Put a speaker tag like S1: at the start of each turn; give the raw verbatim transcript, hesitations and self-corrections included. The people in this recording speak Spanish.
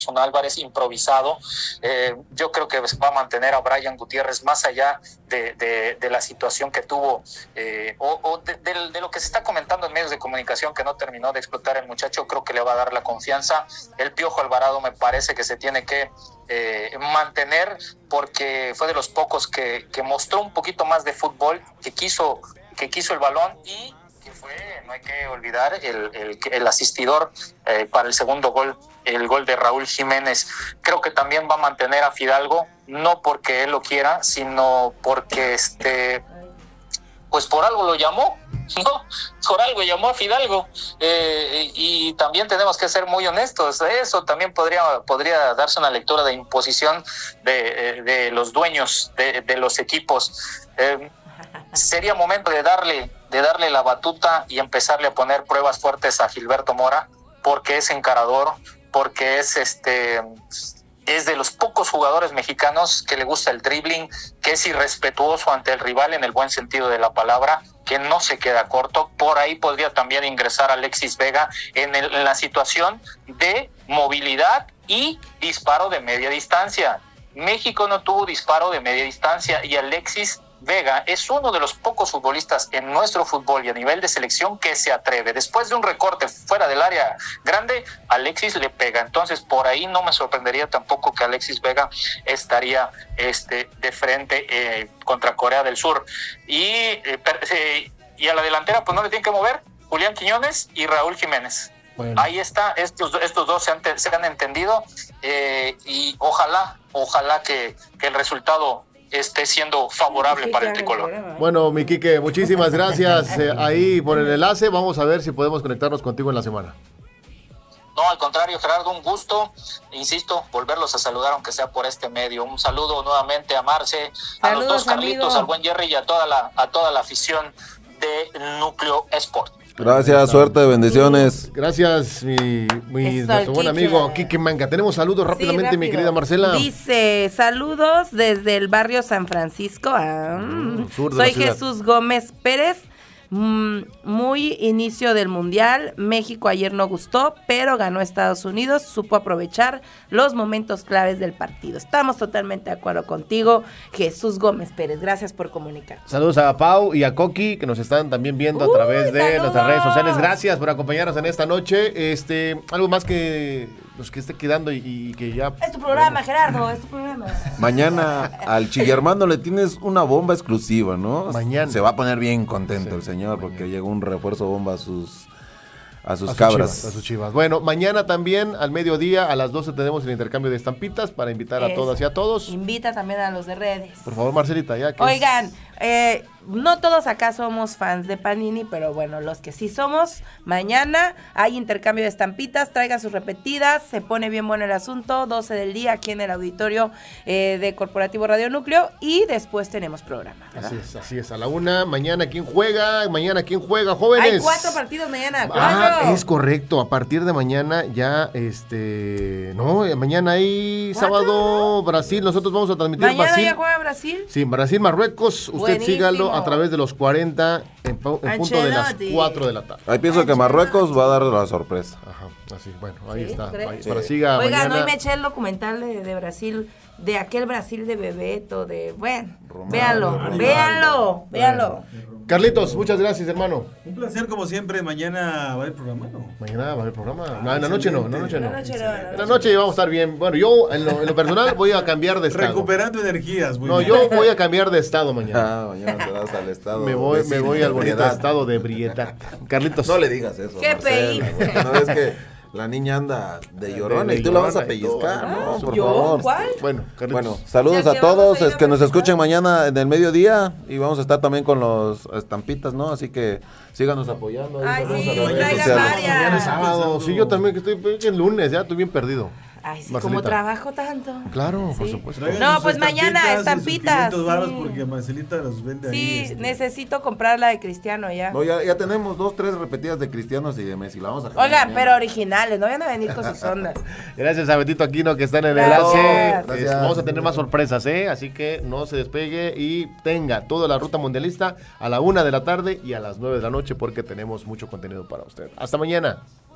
S1: Edson Álvarez improvisado. Eh, yo creo que va a mantener a Brian Gutiérrez más allá de, de, de la situación que tuvo eh, o, o de, de, de lo que se está comentando en medios de comunicación, que no terminó de explotar el muchacho. Creo que le va a dar la confianza. El Piojo Alvarado me parece que se tiene que eh, mantener, porque fue de los pocos que, que mostró un poquito más de fútbol, que quiso, que quiso el balón, y que fue, no hay que olvidar, el, el, el asistidor eh, para el segundo gol, el gol de Raúl Jiménez. Creo que también va a mantener a Fidalgo, no porque él lo quiera, sino porque este pues por algo lo llamó, ¿no? Por algo llamó a Fidalgo, eh, y también tenemos que ser muy honestos. Eso también podría, podría darse una lectura de imposición de, de los dueños de, de los equipos. Eh, sería momento de darle, de darle la batuta y empezarle a poner pruebas fuertes a Gilberto Mora, porque es encarador, porque es este... es de los pocos jugadores mexicanos que le gusta el dribbling, que es irrespetuoso ante el rival en el buen sentido de la palabra, que no se queda corto. Por ahí podría también ingresar Alexis Vega en, el, en la situación de movilidad y disparo de media distancia. México no tuvo disparo de media distancia, y Alexis Vega es uno de los pocos futbolistas en nuestro fútbol y a nivel de selección que se atreve. Después de un recorte fuera del área grande, Alexis le pega. Entonces, por ahí no me sorprendería tampoco que Alexis Vega estaría este, de frente eh, contra Corea del Sur. Y, eh, per, eh, y a la delantera, pues no le tienen que mover Julián Quiñones y Raúl Jiménez. Bueno. Ahí está, estos, estos dos se han, se han entendido, eh, y ojalá, ojalá que, que el resultado esté siendo favorable para el tricolor.
S2: Bueno, mi Quique, muchísimas gracias eh, ahí por el enlace. Vamos a ver si podemos conectarnos contigo en la semana.
S1: No, al contrario, Gerardo, un gusto, insisto, volverlos a saludar aunque sea por este medio. Un saludo nuevamente a Marce, Saludos, a los dos Carlitos, amigo. Al buen Jerry y a toda la, a toda la afición de Núcleo Sport.
S3: Gracias, suerte, bendiciones.
S2: Gracias, mi, mi nuestro buen amigo Quique Manga. Tenemos saludos rápidamente, sí, mi querida Marcela.
S4: Dice, saludos desde el barrio San Francisco. Ah, mm, soy Jesús Gómez Pérez. Mm, muy inicio del Mundial. México ayer no gustó, pero ganó Estados Unidos. Supo aprovechar los momentos claves del partido. Estamos totalmente de acuerdo contigo, Jesús Gómez Pérez. Gracias por comunicar.
S2: Saludos a Pau y a Coqui, que nos están también viendo Uy, a través de saludos. nuestras redes sociales. Gracias por acompañarnos en esta noche. Este, algo más que los que esté quedando y, y que ya...
S4: Es tu programa, Gerardo, es tu programa.
S3: Mañana al Chillermano le tienes una bomba exclusiva, ¿no?
S2: Mañana.
S3: Se va a poner bien contento sí, el señor, porque mañana llegó un refuerzo bomba a sus... A sus
S2: a
S3: cabras.
S2: Sus chivas, a sus chivas. Bueno, mañana también al mediodía a las doce tenemos el intercambio de estampitas para invitar a es, todas y a todos.
S4: Invita también a los de redes.
S2: Por favor, Marcelita, ya que
S4: Oigan, eh, no todos acá somos fans de Panini, pero bueno, los que sí somos, mañana hay intercambio de estampitas, traigan sus repetidas, se pone bien bueno el asunto, doce del día aquí en el auditorio eh, de Corporativo Radio Núcleo, y después tenemos programa, ¿verdad?
S2: Así es, así es, a la una, mañana ¿quién juega? Mañana ¿quién juega, jóvenes?
S4: Hay cuatro partidos mañana, cuatro.
S2: Ah, es correcto, a partir de mañana ya, este, no, mañana hay ¿Cuatro? sábado Brasil, nosotros vamos a transmitir
S4: ¿Mañana
S2: Brasil.
S4: ya juega Brasil?
S2: Sí, Brasil-Marruecos, usted
S4: Buenísimo.
S2: sígalo a través de los cuarenta en, en punto de las cuatro de la tarde.
S3: Ahí pienso que Marruecos va a dar la sorpresa.
S2: Ajá, así, bueno, ahí
S4: ¿Sí?
S2: está. Ahí,
S3: sí.
S2: Para siga
S4: Oigan,
S2: mañana.
S4: hoy me eché el documental de, de Brasil, de aquel Brasil de Bebeto, de, bueno,
S3: Romano,
S4: véanlo,
S3: Romano.
S4: véanlo, véanlo.
S2: Carlitos, muchas gracias, hermano.
S5: Un placer, como siempre. Mañana va el programa, ¿no?
S2: Mañana va a haber programa. No, en la noche no, en la noche no.
S4: En la noche no, en la
S2: En la noche vamos a estar bien. Bueno, yo en lo, en lo personal voy a cambiar de estado.
S5: Recuperando energías. Muy
S2: no,
S5: bien.
S2: yo voy a cambiar de estado mañana.
S3: Ah, mañana te vas al estado.
S2: Me voy, me voy al bonito
S3: ebriedad.
S2: estado de ebriedad. Carlitos.
S3: No le digas eso.
S4: Qué
S3: Marcela, güey. No es que la niña anda de llorona y tú la vas a pellizcar, ¿no? Por
S4: ¿Yo?
S3: favor.
S4: ¿Cuál?
S2: Bueno, Carlitos.
S3: Bueno, saludos
S4: Ya
S3: a
S4: que vamos
S3: todos,
S4: a ir
S3: es
S4: a
S3: que nos
S4: platicar.
S3: escuchen mañana en el mediodía y vamos a estar también con los estampitas, ¿no? Así que síganos apoyando.
S4: Ay,
S3: Ahí
S4: sí,
S3: tenemos a las redes
S4: traigan
S3: sociales.
S4: varias.
S2: Mañana es sábado. Sí, yo también que estoy el lunes, ya estoy bien perdido.
S4: Ay, sí,
S2: Marcelita.
S4: como trabajo tanto.
S2: Claro, por
S4: Sí.
S2: supuesto.
S5: Traigan
S4: No,
S5: sus
S4: pues mañana,
S5: y sus
S4: estampitas,
S5: quinientos varos
S4: sí.
S5: porque Marcelita los vende ahí.
S4: Sí,
S5: este.
S4: necesito comprar la de Cristiano ya.
S3: No, ya, ya tenemos dos, tres repetidas de Cristianos y de Messi. La vamos a
S4: Oigan, pero originales, no vayan a venir con sus ondas.
S2: Gracias a Betito Aquino que está en el
S4: Gracias.
S2: enlace.
S3: Gracias.
S2: Es- Vamos a tener más sorpresas, ¿eh? Así que no se despegue y tenga toda la ruta mundialista a la una de la tarde y a las nueve de la noche porque tenemos mucho contenido para usted. Hasta mañana.